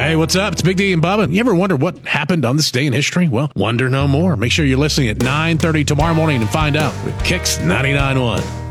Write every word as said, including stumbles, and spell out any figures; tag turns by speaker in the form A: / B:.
A: Hey, what's up? It's Big D and Bubba. You ever wonder what happened on this day in history? Well, wonder no more. Make sure you're listening at nine thirty tomorrow morning and find out with Kicks ninety-nine point one.